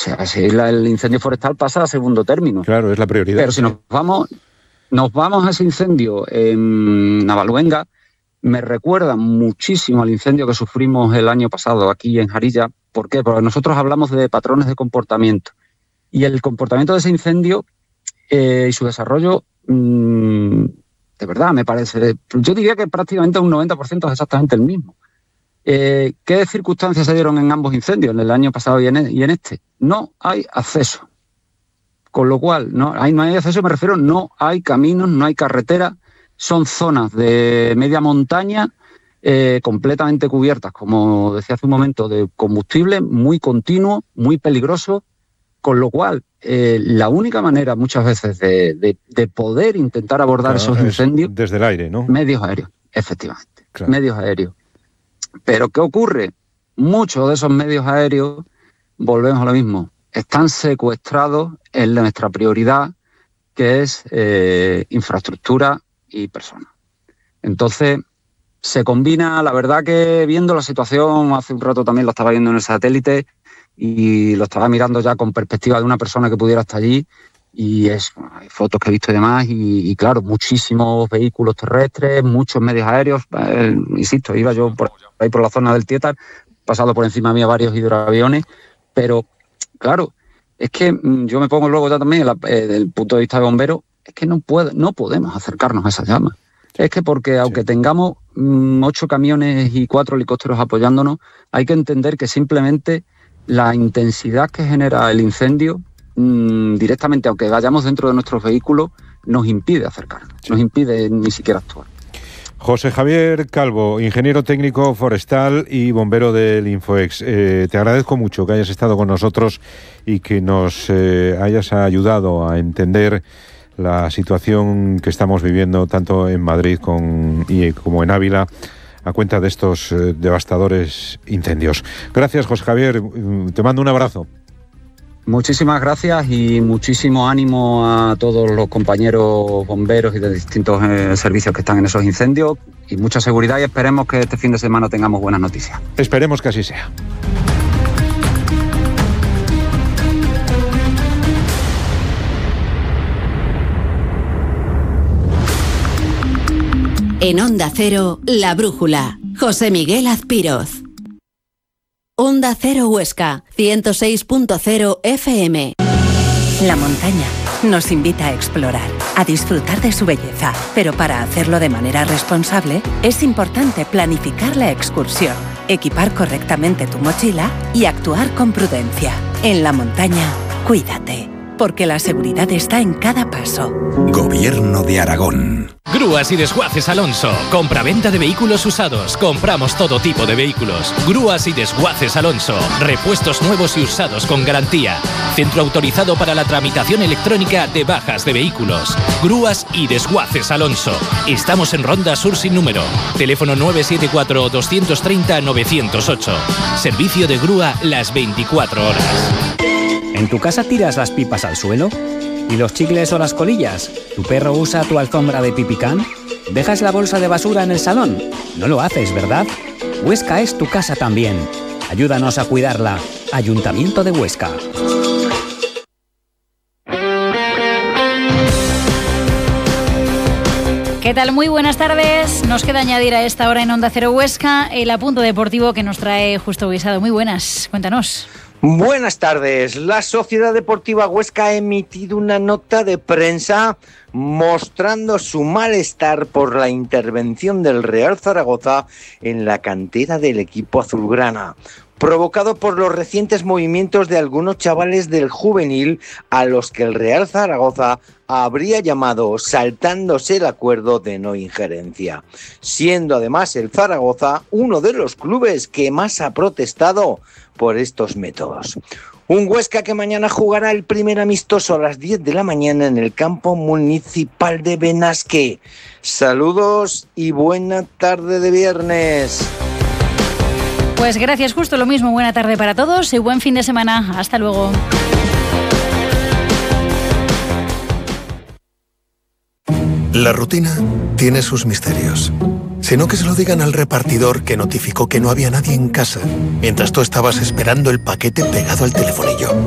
así el incendio forestal pasa a segundo término. Claro, es la prioridad. Pero si nos vamos a ese incendio en Navaluenga, me recuerda muchísimo al incendio que sufrimos el año pasado aquí en Jarilla. ¿Por qué? Porque nosotros hablamos de patrones de comportamiento. Y el comportamiento de ese incendio y su desarrollo, de verdad, me parece, yo diría que prácticamente un 90% es exactamente el mismo. ¿Qué circunstancias se dieron en ambos incendios, en el año pasado y en este? No hay acceso. Con lo cual, no hay acceso, me refiero, no hay caminos, no hay carretera, son zonas de media montaña completamente cubiertas, como decía hace un momento, de combustible muy continuo, muy peligroso, con lo cual la única manera muchas veces de poder intentar abordar esos incendios... Desde el aire, ¿no? Medios aéreos, efectivamente, claro. Medios aéreos. Pero ¿qué ocurre? Muchos de esos medios aéreos, volvemos a lo mismo, están secuestrados en nuestra prioridad, que es infraestructura y personas. Entonces, se combina, la verdad que viendo la situación, hace un rato también lo estaba viendo en el satélite y lo estaba mirando ya con perspectiva de una persona que pudiera estar allí, y hay fotos que he visto y demás, y claro, muchísimos vehículos terrestres, muchos medios aéreos, insisto, iba yo por ahí por la zona del Tietar, pasado por encima mía varios hidroaviones, pero claro, es que yo me pongo luego ya también desde el punto de vista de bombero, es que no podemos acercarnos a esas llamas. Es que porque aunque tengamos 8 camiones y 4 helicópteros apoyándonos, hay que entender que simplemente la intensidad que genera el incendio directamente, aunque vayamos dentro de nuestros vehículos, nos impide acercarnos, nos impide ni siquiera actuar. José Javier Calvo, ingeniero técnico forestal y bombero del Infoex. Te agradezco mucho que hayas estado con nosotros y que nos hayas ayudado a entender la situación que estamos viviendo tanto en Madrid como en Ávila a cuenta de estos devastadores incendios. Gracias, José Javier. Te mando un abrazo. Muchísimas gracias y muchísimo ánimo a todos los compañeros bomberos y de distintos servicios que están en esos incendios, y mucha seguridad, y esperemos que este fin de semana tengamos buenas noticias. Esperemos que así sea. En Onda Cero, La Brújula, José Miguel Azpiroz. Onda Cero Huesca, 106.0 FM. La montaña nos invita a explorar, a disfrutar de su belleza, pero para hacerlo de manera responsable es importante planificar la excursión, equipar correctamente tu mochila y actuar con prudencia. En la montaña, cuídate, porque la seguridad está en cada paso. Gobierno de Aragón. Grúas y Desguaces Alonso. Compra-venta de vehículos usados. Compramos todo tipo de vehículos. Grúas y Desguaces Alonso. Repuestos nuevos y usados con garantía. Centro autorizado para la tramitación electrónica de bajas de vehículos. Grúas y Desguaces Alonso. Estamos en Ronda Sur sin número. Teléfono 974-230-908. Servicio de grúa las 24 horas. ¿En tu casa tiras las pipas al suelo? ¿Y los chicles o las colillas? ¿Tu perro usa tu alfombra de pipicán? ¿Dejas la bolsa de basura en el salón? No lo haces, ¿verdad? Huesca es tu casa también. Ayúdanos a cuidarla. Ayuntamiento de Huesca. ¿Qué tal? Muy buenas tardes. Nos queda añadir a esta hora en Onda Cero Huesca el apunte deportivo que nos trae Justo Guisado. Muy buenas, cuéntanos. Buenas tardes. La Sociedad Deportiva Huesca ha emitido una nota de prensa mostrando su malestar por la intervención del Real Zaragoza en la cantera del equipo azulgrana, provocado por los recientes movimientos de algunos chavales del juvenil a los que el Real Zaragoza habría llamado saltándose el acuerdo de no injerencia, siendo además el Zaragoza uno de los clubes que más ha protestado por estos métodos. Un Huesca que mañana jugará el primer amistoso a las 10 de la mañana en el campo municipal de Benasque. Saludos y buena tarde de viernes. Pues gracias, Justo, lo mismo. Buena tarde para todos y buen fin de semana. Hasta luego. La rutina tiene sus misterios. Sino que se lo digan al repartidor que notificó que no había nadie en casa mientras tú estabas esperando el paquete pegado al telefonillo.